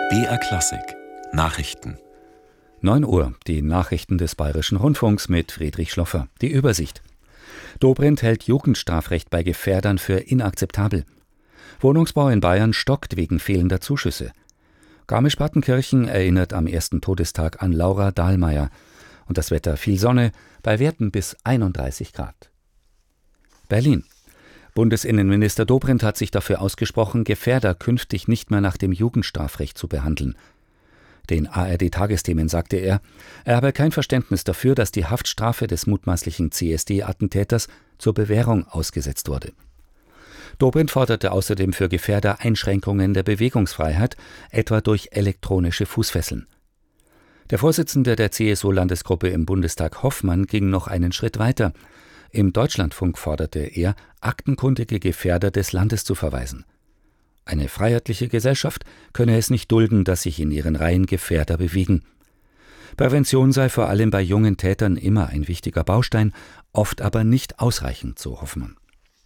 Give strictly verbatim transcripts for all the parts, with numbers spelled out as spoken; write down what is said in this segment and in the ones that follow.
B R Klassik Nachrichten. neun Uhr, die Nachrichten des Bayerischen Rundfunks mit Friedrich Schloffer. Die Übersicht. Dobrindt hält Jugendstrafrecht bei Gefährdern für inakzeptabel. Wohnungsbau in Bayern stockt wegen fehlender Zuschüsse. Garmisch-Partenkirchen erinnert am ersten Todestag an Laura Dahlmeier. Und das Wetter: viel Sonne, bei Werten bis einunddreißig Grad. Berlin. Bundesinnenminister Dobrindt hat sich dafür ausgesprochen, Gefährder künftig nicht mehr nach dem Jugendstrafrecht zu behandeln. Den A R D-Tagesthemen sagte er, er habe kein Verständnis dafür, dass die Haftstrafe des mutmaßlichen C S D-Attentäters zur Bewährung ausgesetzt wurde. Dobrindt forderte außerdem für Gefährder Einschränkungen der Bewegungsfreiheit, etwa durch elektronische Fußfesseln. Der Vorsitzende der C S U-Landesgruppe im Bundestag, Hoffmann, ging noch einen Schritt weiter. Im Deutschlandfunk forderte er, aktenkundige Gefährder des Landes zu verweisen. Eine freiheitliche Gesellschaft könne es nicht dulden, dass sich in ihren Reihen Gefährder bewegen. Prävention sei vor allem bei jungen Tätern immer ein wichtiger Baustein, oft aber nicht ausreichend, so Hoffmann.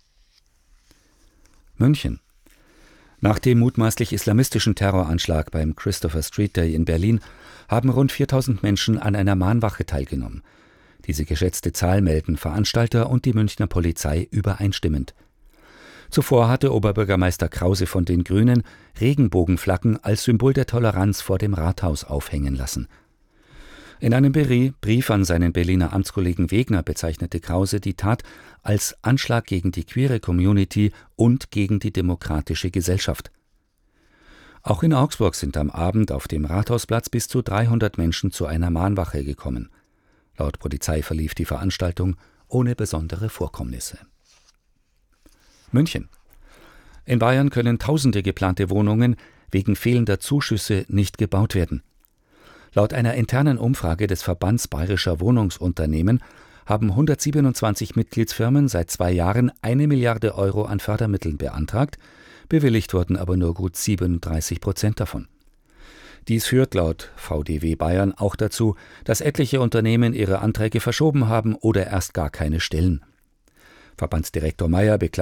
München. Nach dem mutmaßlich islamistischen Terroranschlag beim Christopher Street Day in Berlin haben rund viertausend Menschen an einer Mahnwache teilgenommen. Diese geschätzte Zahl melden Veranstalter und die Münchner Polizei übereinstimmend. Zuvor hatte Oberbürgermeister Krause von den Grünen Regenbogenflaggen als Symbol der Toleranz vor dem Rathaus aufhängen lassen. In einem Brief an seinen Berliner Amtskollegen Wegner bezeichnete Krause die Tat als Anschlag gegen die queere Community und gegen die demokratische Gesellschaft. Auch in Augsburg sind am Abend auf dem Rathausplatz bis zu dreihundert Menschen zu einer Mahnwache gekommen. Laut Polizei verlief die Veranstaltung ohne besondere Vorkommnisse. München. In Bayern können tausende geplante Wohnungen wegen fehlender Zuschüsse nicht gebaut werden. Laut einer internen Umfrage des Verbands Bayerischer Wohnungsunternehmen haben hundertsiebenundzwanzig Mitgliedsfirmen seit zwei Jahren eine Milliarde Euro an Fördermitteln beantragt, bewilligt wurden aber nur gut siebenunddreißig Prozent davon. Dies führt laut V D W Bayern auch dazu, dass etliche Unternehmen ihre Anträge verschoben haben oder erst gar keine stellen. Verbandsdirektor Meyer beklagt